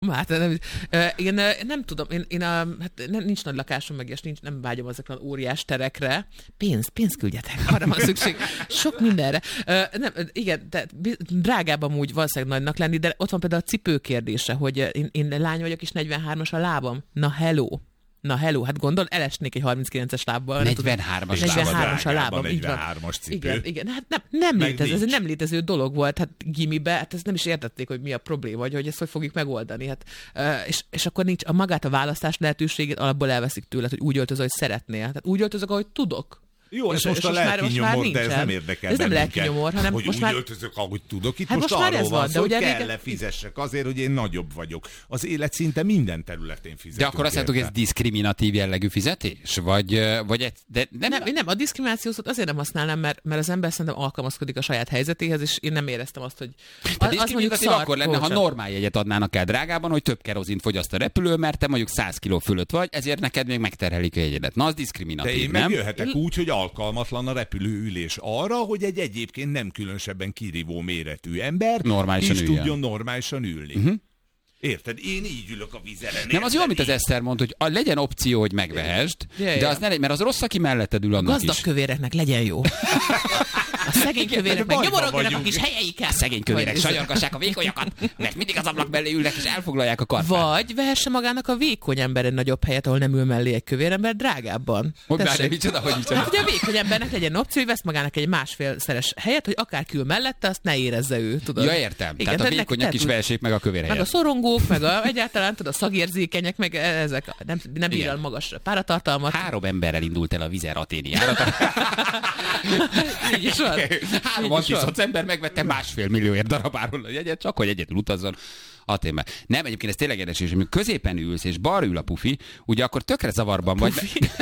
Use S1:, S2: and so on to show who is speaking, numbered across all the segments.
S1: Hát én nem tudom, hát nincs nagy lakásom meg, és nem vágyom ezekre óriás terekre. Pénzt küldjetek, arra van szükség. Sok mindenre. Igen, de drágább amúgy valószínűleg nagynak lenni, de ott van például a cipő kérdése, hogy én lány vagyok, és 43-as a lábam. Na hello, hát gondol, elesnék egy 39-es lábbal.
S2: 43-as
S1: a lábam.
S2: 43-as cipő.
S1: Igen, hát nem létező, ez egy nem létező dolog volt, hát gimibe, hát ezt nem is értették, hogy mi a probléma, vagy hogy ezt hogy fogjuk megoldani. Hát, és akkor nincs magát a választás lehetőségét, alapból elveszik tőled, hogy úgy öltözöl, hogy szeretnél. Tehát úgy öltözök, ahogy tudok.
S2: Jó, ez most a lelkinyomor, de ez nem érdekel.
S1: Ez nem lelkinyomor, hanem
S2: hogy
S1: most
S2: úgy
S1: már...
S2: öltözök, ahogy tudok. Itt
S1: hát
S2: most arról van szó, hogy kell-e fizessek azért, hogy én nagyobb vagyok. Az élet szinte minden területén fizetünk.
S3: De akkor azt mondtuk, hogy ez diszkriminatív jellegű fizetés? Vagy de
S1: nem, a diszkriminációt azért nem használnám, mert az ember szerintem alkalmazkodik a saját helyzetéhez, és én nem éreztem azt, hogy...
S3: De diszkriminatív akkor lenne, ha normál jegyet adnának el drágában, hogy több kerozint fogyaszt a repülő, mert te mondjuk 100 kiló fölött vagy, ezért neked még megterhelik a jegyedet. Na, az diszkriminatív,
S2: de én
S3: nem?
S2: megjöhetek úgy, hogy alkalmatlan a repülőülés arra, hogy egy egyébként nem különösebben kirívó méretű ember
S3: normálisan
S2: is
S3: üljön.
S2: tudjon normálisan ülni. Érted? Én így ülök a vizelen.
S3: Nem, az jó, amit az Eszter mondta, hogy legyen opció, hogy megvehesd, de az ne legyen, mert az rossz, aki melletted ül, annak is.
S1: Gazdag kövéreknek legyen jó. A szegény kövérek meg nyomorogjanak a kis helyeiket.
S3: A szegény kövérek sajorgassák a vékonyakat, mert mindig az ablak mellé ülnek, és elfoglalják a karfát.
S1: Vagy vehesse magának a vékony ember egy nagyobb helyet, ahol nem ül mellé egy kövér ember drágábban.
S3: Hogy micsoda.
S1: Hát ugye a vékony embernek legyen opció, hogy vesz magának egy másfélszeres helyet, hogy akár kül mellette, azt ne érezze ő, tudod.
S3: Ja, értem. Igen, tehát a vékonyak is vehessék meg a kövér helyet.
S1: Meg a szorongók, meg egyáltalán tudod, a szagérzékenyek, meg ezek nem bír magas páratartalmat.
S3: 3 emberrel indult el a Vizer Athéniára.
S1: Így is van.
S3: 3 antiszoc ember megvette 1,5 millióért darabáról a jegyet, csak hogy egyedül utazzon Athénbe. Nem, egyébként ez tényleg érdekes, és amikor középen ülsz, és balra ül a pufi, ugye akkor tökre zavarban vagy.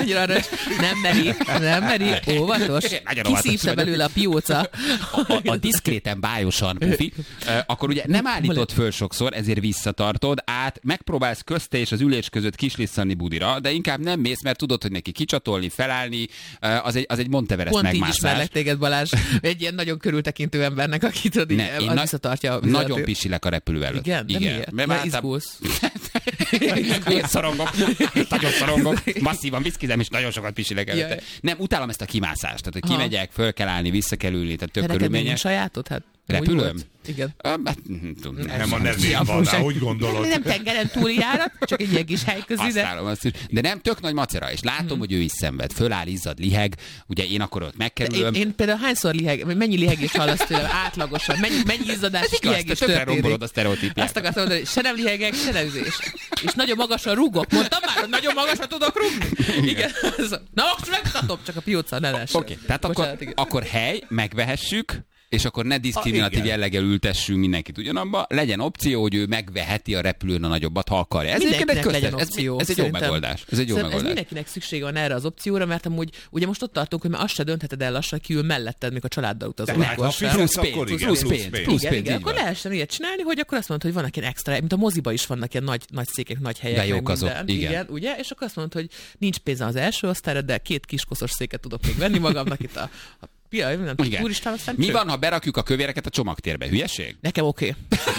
S3: Nem meri, óvatos. Kiszívta belőle a pióca. A diszkréten bájosan pufi, akkor ugye nem állítod föl sokszor, ezért visszatartod át, megpróbálsz közte és az ülés között kislisszani budira, de inkább nem mész, mert tudod, hogy neki kicsatolni, felállni, az egy Monteverest
S1: pont
S3: megmászás.
S1: Pont így ismerlek téged, Balázs, egy ilyen nagyon körültekintő embernek, aki tudod, az visszatartja a vizeletét.
S3: Nagyon pisilek a repülő előtt.
S1: Igen. Mert izgulsz.
S3: Én szorongok. Nagyon szorongok. Masszívan viszkizem, és nagyon sokat pisilek előtte. Nem, utálom ezt a kimászást. Tehát, hogy kimegyek, föl kell állni, vissza kell ülni, tehát tök körülményes.
S1: sajátod? Hát
S3: repülőm?
S1: Igen.
S2: Nem a nevén van rá, úgy gondolod.
S1: Nem tengeren túli járat, csak egy ilyen kis hely közül.
S3: De nem, tök nagy macera, és látom, hogy ő is szenved. Föláll, izzad, liheg, ugye én akkor ott megkerülöm.
S1: Én például hányszor liheg, mennyi lihegést hallasz tőlem átlagosan, mennyi izzadás és lihegés történik.
S3: Rombolod a sztereotípiát.
S1: Azt akartam mondani, se nem lihegek, se nem üzés. És nagyon magasan rúgok. Mondtam már, hogy nagyon magasan tudok rúgni. Igen. Na most megmutatom, csak a pióca ne lessen.
S3: Oké, tehát akkor hely, megvehessük, és akkor ne diszkriminatív jelleggel ültessünk mindenkit ugyanabba, legyen opció, hogy ő megveheti a repülőn a nagyobbat, ha akarja. Ez
S1: legyen opció.
S3: Ez egy jó megoldás. Ez
S1: mindenkinek szüksége van erre az opcióra, mert amúgy ugye most ott tartunk, hogy már azt se döntheted el lassan, ki ül melletted, még a családdal utazol.
S3: Plusz pénz.
S1: Akkor lehessen ilyet csinálni, hogy akkor azt mondod, hogy vannak ilyen extra, mint a moziba is vannak ilyen nagy székek, nagy helyek.
S3: De jók azok.
S1: Igen, ugye? És akkor azt mondod, hogy nincs pénz az első osztályra, de 2 kiskoszos széket tudok még venni magamnak itt a
S3: Úristen, mi van, ha berakjuk a kövéreket a csomagtérbe? Hülyeség?
S1: Nekem oké.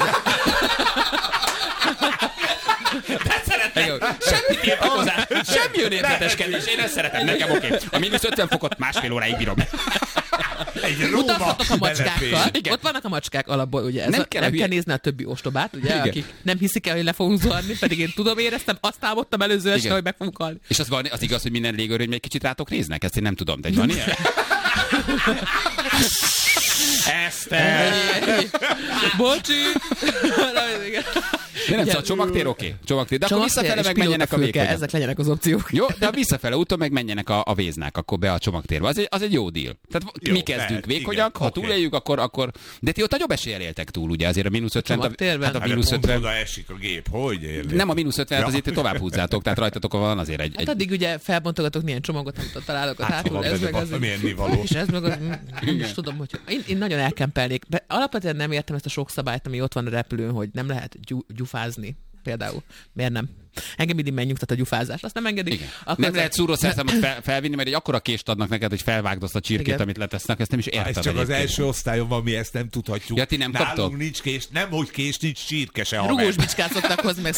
S3: De szeretem. Semmi tiltakozás, semmi önérzeteskedés. Én ezt szeretem, nekem oké. A -50 fokot 1,5 óráig bírom.
S1: Utazhatok a macskákkal. Ott vannak a macskák alapból, ugye. Nem kell nézni a többi ostobát, ugye, akik nem hiszik el, hogy le fogunk zuhanni, pedig én tudom, éreztem, azt álmodtam előző este, hogy meg fogunk halni.
S3: És az igaz, hogy minden légőrhölgy egy kicsit rátok néznek? Ezt én nem tudom, de van ilyen?
S2: Eszter!
S1: Bocsi!
S3: De nem, szóval csomagtér oké. Csomagtér. De akkor visszafele meg menjenek a vékonyak.
S1: Ezek legyenek az opciók.
S3: Jó, de a visszafele úton meg menjenek a véznák akkor be a csomagtérbe. Az egy jó deal. Tehát jó, mi kezdünk vékonyak, ha túléljük, akkor... De ti ott nagyobb eséllyel éltek túl, ugye, azért a -50.
S1: Hát
S2: a -50. Oda esik a gép, hogy érli?
S3: Nem a -50, azért ti tovább húzzátok, tehát rajtatok van azért egy...
S1: Hát addig ugye felbontogatok milyen csomagot, amit ott találok a hátul.
S2: Ez meg az... Milyen nivaló.
S1: És ez meg az... Most tudom, hogy én nagyon elkempelnék. Alapvetően nem értem ezt a sok szabályt, ami ott van a repülőn, hogy nem lehet gyufázni. például. Miért nem? Engem mindig megnyugtat a gyufázás. Azt nem engedik.
S3: Igen. Nem lehet szúrószerszámot felvinni, mert egy akkora kést adnak neked, hogy felvágd azt a csirkét,
S1: igen,
S3: amit letesznek, ezt nem is érted.
S2: Ez csak az első osztályon van, mi ezt nem tudhatjuk.
S3: Ja, ti nem
S2: Nálunk
S3: kaptok?
S2: nincs kés, nem hogy kés, nincs csirke se
S1: rugós
S2: haver.
S1: bicskát szoktak hozni, meg